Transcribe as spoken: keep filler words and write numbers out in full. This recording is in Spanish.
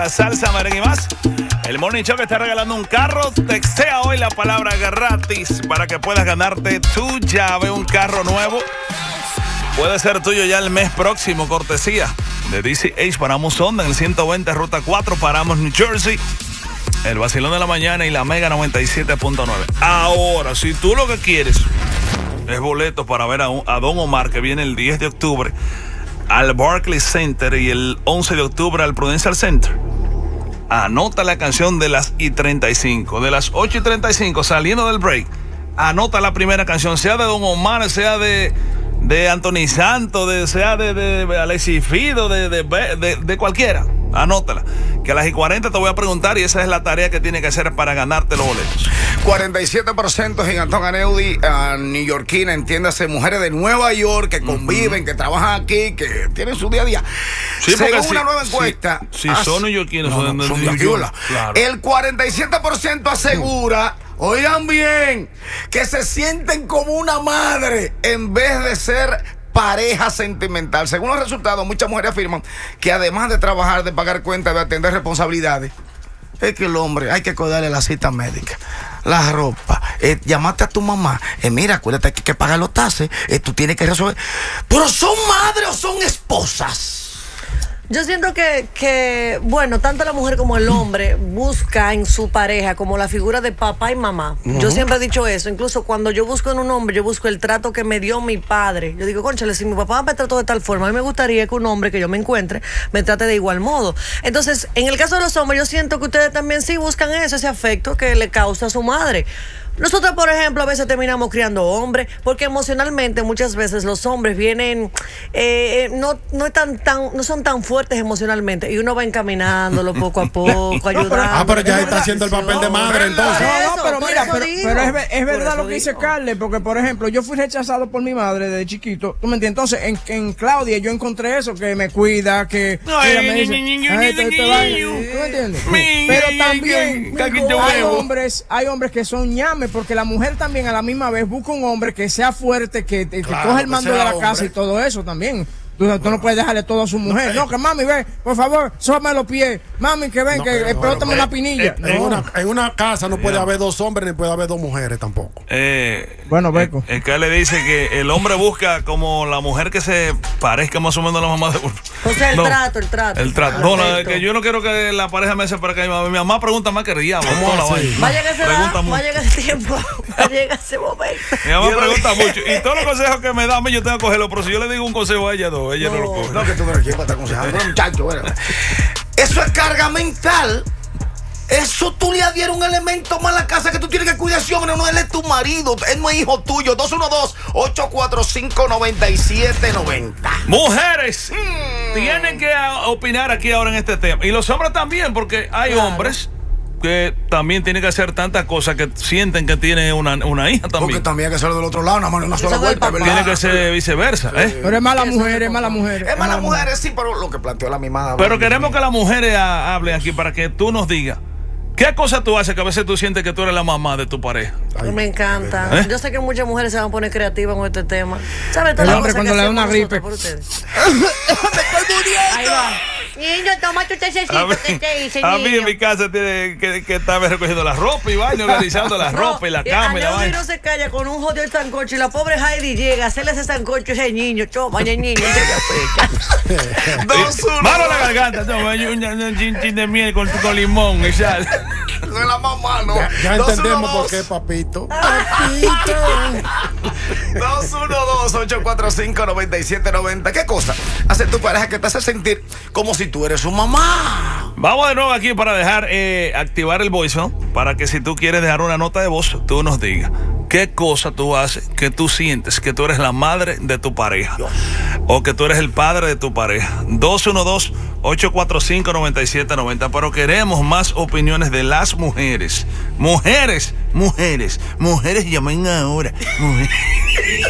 Salsa, merengue y más. El Morning Show que está regalando un carro. Textea hoy la palabra gratis para que puedas ganarte tu llave, un carro nuevo. Puede ser tuyo ya el mes próximo, cortesía de D C H. Paramos Honda en el ciento veinte, ruta cuatro, paramos New Jersey. El vacilón de la mañana y la Mega noventa y siete punto nueve. Ahora, si tú lo que quieres es boletos para ver a, un, a Don Omar, que viene el diez de octubre al Barclays Center y el once de octubre al Prudential Center, anota la canción de las y treinta y cinco. De las ocho y treinta y cinco, saliendo del break, anota la primera canción, sea de Don Omar, sea de, de Anthony Santos, de, sea de, de, de Alexis Fido, de, de, de, de cualquiera. Anótala, que a las y cuarenta te voy a preguntar y esa es la tarea que tiene que hacer para ganarte los boletos. cuarenta y siete por ciento Gigantón Aneudi, uh, neoyorquina, entiéndase, mujeres de Nueva York que conviven, uh-huh. que trabajan aquí, que tienen su día a día. Sí, según si, una nueva encuesta, Si, si hace, son neoyorquinos, no, son, no, de son New York, claro. El cuarenta y siete por ciento asegura, uh. oigan bien, que se sienten como una madre en vez de ser pareja sentimental. Según los resultados, muchas mujeres afirman que además de trabajar, de pagar cuentas, de atender responsabilidades, es que el hombre hay que cuidarle la cita médica, la ropa, eh, llamaste a tu mamá, eh, mira, acuérdate que hay que pagar los taxes, eh, tú tienes que resolver. Pero son madres o son esposas. Yo siento que, que, bueno, tanto la mujer como el hombre busca en su pareja como la figura de papá y mamá. Uh-huh. Yo siempre he dicho eso. Incluso cuando yo busco en un hombre, yo busco el trato que me dio mi padre. Yo digo, cónchale, si mi papá me trató de tal forma, a mí me gustaría que un hombre que yo me encuentre me trate de igual modo. Entonces, en el caso de los hombres, yo siento que ustedes también sí buscan eso, ese afecto que le causa a su madre. Nosotros, por ejemplo, a veces terminamos criando hombres, porque emocionalmente muchas veces los hombres vienen, eh, no, no, están tan, no son tan fuertes emocionalmente, y uno va encaminándolo poco a poco, ayudando. Ah, pero ya está haciendo el papel de madre, entonces. No, no, pero mira, pero, pero es, es verdad lo que dice Carles, porque, por ejemplo, yo fui rechazado por mi madre desde chiquito, ¿tú me entiendes? Entonces, en, en Claudia yo encontré eso, que me cuida, que ella me dice, ay, te, te va, ¿tú me entiendes? Pero también hay hombres, hay hombres que son ñames, porque la mujer también a la misma vez busca un hombre que sea fuerte, que, que claro, coge el mando de la hombre. casa y todo eso también. Tú, tú no puedes dejarle todo a su mujer. No, que mami, ve, por favor, sóbame los pies. Mami, que ven, no, que explótame una pinilla. En, no. una, en una casa no puede yeah. haber dos hombres ni puede haber dos mujeres tampoco. Eh, bueno, Beco. El, el que le dice que el hombre busca como la mujer que se parezca más o menos a la mamá de uno. O sea, el no, trato, el trato. El trato. No, no, que yo no quiero que la pareja me se parezca a mi mamá. Mi mamá pregunta más que diablo. Va a llegar ese edad, va a llegar ese tiempo, va a llegar ese momento. Mi mamá pregunta mucho. Y todos los consejos que me da a mí yo tengo que cogerlo. Pero si yo le digo un consejo a ella, no, ella no, no lo coge. No, que tú no eres quien para estar aconsejando, muchacho. Eso es carga mental. Eso tú le adhieres un elemento más a la casa que tú tienes que cuidar. Si hombre, no, él es tu marido, él no es hijo tuyo. dos uno dos, ocho cuatro cinco, nueve siete nueve cero. Mujeres hmm. tienen que opinar aquí ahora en este tema. Y los hombres también, porque hay claro. hombres que también tienen que hacer tantas cosas que sienten que tienen una, una hija también. Porque también hay que hacerlo del otro lado, nada más una sola vuelta, ¿verdad? Tiene que ser viceversa, ¿eh? Pero es mala mujer, es mala mujer. Es mala mujer, sí, pero lo que planteó la mimada. Pero queremos que las mujeres hablen aquí para que tú nos digas ¿qué cosa tú haces que a veces tú sientes que tú eres la mamá de tu pareja? Ay, me encanta. ¿Eh? Yo sé que muchas mujeres se van a poner creativas con este tema. ¿Sabes todo el hombre cuando le da una gripe? Me estoy muriendo. Ahí va. Niño, toma tu tececito, ¿qué te dice, a mí en mi casa tiene que, que estar recogiendo la ropa y baño, organizando la ropa no, y la cama y la vaina. No se calla con un jodido sancocho y la pobre Heidi llega a hacerle ese sancocho a ese niño. Toma, el niño. Dos, uno. Mano la garganta, toma un chin de miel con, con limón y sal. No es la mamá, no. Ya, ya entendemos por qué, papito. Papito. dos uno dos, ocho cuatro cinco, nueve siete nueve cero. ¿Qué cosa hace tu pareja que te hace sentir como si tú eres su mamá? Vamos de nuevo aquí para dejar, eh, activar el voicemail, para que si tú quieres dejar una nota de voz, tú nos digas qué cosa tú haces que tú sientes que tú eres la madre de tu pareja Dios. O que tú eres el padre de tu pareja. dos uno dos, ocho cuatro cinco, nueve siete nueve cero. Pero queremos más opiniones de las mujeres. Mujeres, mujeres, mujeres, llamen ahora. Mujeres.